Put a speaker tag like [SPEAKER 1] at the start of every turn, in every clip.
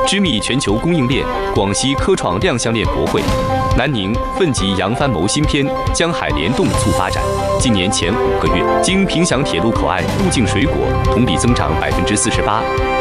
[SPEAKER 1] 织密全球供应链，广西科创亮相链博会。南宁奋楫扬帆谋新篇，江海联动促发展。今年前5个月，经平祥铁路口岸入境水果同比增长48%。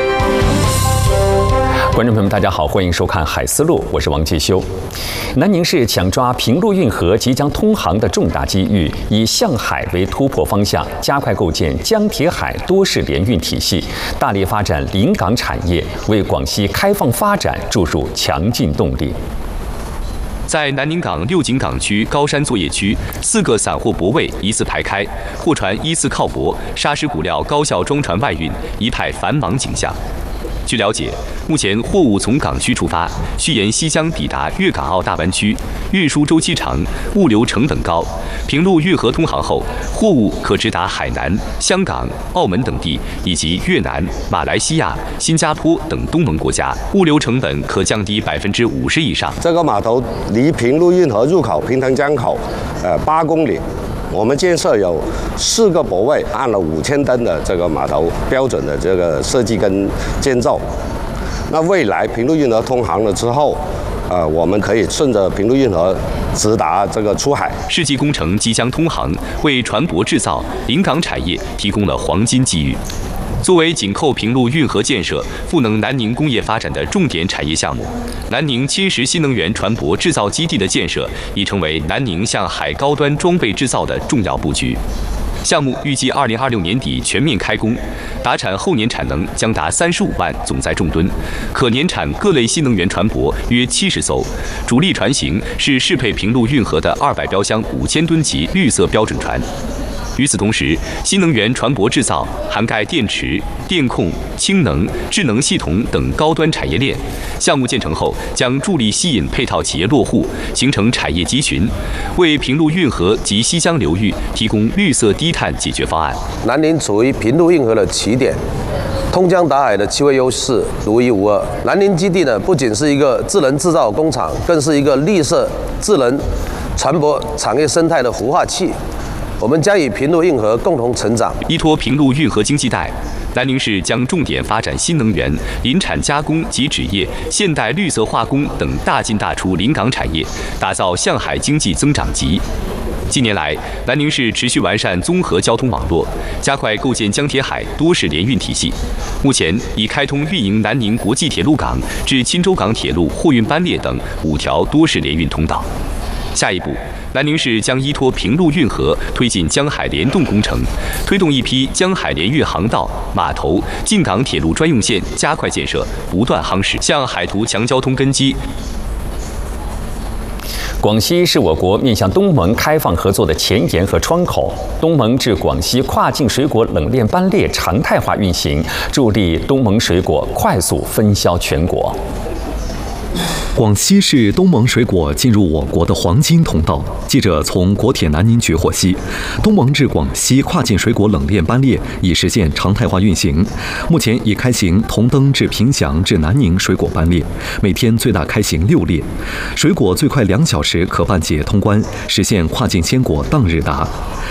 [SPEAKER 2] 观众朋友们，大家好，欢迎收看《海思路》，我是王继修。南宁市抢抓平陆运河即将通航的重大机遇，以向海为突破方向，加快构建江铁海多式联运体系，大力发展临港产业，为广西开放发展注入强劲动力。
[SPEAKER 1] 在南宁港六井港区高山作业区，4个散货泊位依次排开，货船依次靠泊，砂石骨料高效装船外运，一派繁忙景象。据了解，目前货物从港区出发，需沿西江抵达粤港澳大湾区，运输周期长，物流成本高。平陆运河通航后，货物可直达海南、香港、澳门等地，以及越南、马来西亚、新加坡等东盟国家，物流成本可降低50%以上。
[SPEAKER 3] 这个码头离平陆运河入口平塘江口8公里。我们建设有4个泊位，按了5000吨的这个码头标准的这个设计跟建造。那未来平陆运河通航了之后，我们可以顺着平陆运河直达这个出海。
[SPEAKER 1] 世纪工程即将通航，为船舶制造、临港产业提供了黄金机遇。作为紧扣平陆运河建设、赋能南宁工业发展的重点产业项目，南宁侵蚀新能源船舶制造基地的建设已成为南宁向海高端装备制造的重要布局。项目预计2026年底全面开工，达产后年产能将达35万总载重吨，可年产各类新能源船舶约70艘，主力船型是适配平陆运河的200标箱5000吨级绿色标准船。与此同时，新能源船舶制造涵盖电池、电控、氢能、智能系统等高端产业链。项目建成后，将助力吸引配套企业落户，形成产业集群，为平陆运河及西江流域提供绿色低碳解决方案。
[SPEAKER 4] 南宁处于平陆运河的起点，通江达海的气味优势独一无二。南宁基地呢，不仅是一个智能制造工厂，更是一个绿色智能船舶产业生态的孵化器。我们将与平陆运河共同成长。
[SPEAKER 1] 依托平陆运河经济带，南宁市将重点发展新能源、林产加工及纸业、现代绿色化工等大进大出临港产业，打造向海经济增长极。近年来，南宁市持续完善综合交通网络，加快构建江铁海多式联运体系。目前已开通运营南宁国际铁路港至钦州港铁路货运班列等5条多式联运通道。下一步，南宁市将依托平陆运河推进江海联动工程，推动一批江海联运航道、码头、进港铁路专用线加快建设，不断夯实向海图强交通根基。
[SPEAKER 2] 广西是我国面向东盟开放合作的前沿和窗口。东盟至广西跨境水果冷链班列常态化运行，助力东盟水果快速分销全国。
[SPEAKER 5] 广西是东盟水果进入我国的黄金通道。记者从国铁南宁局获悉，东盟至广西跨境水果冷链班列已实现常态化运行，目前已开行同登至平祥至南宁水果班列，每天最大开行6列，水果最快2小时可办解通关，实现跨境鲜果当日达。